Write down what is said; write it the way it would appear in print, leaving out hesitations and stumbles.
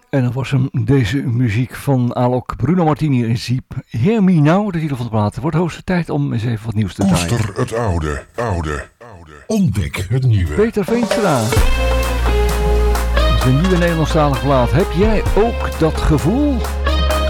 En dat was hem, deze muziek van Alok, Bruno Martini en Siep. Hear Me Now, de titel van de plaat. Het wordt hoogste tijd om eens even wat nieuws te draaien. Koester het oude. Ontdek het nieuwe. Peter Veenstra. Dat is een nieuwe Nederlandstalige plaat. Heb jij ook dat gevoel?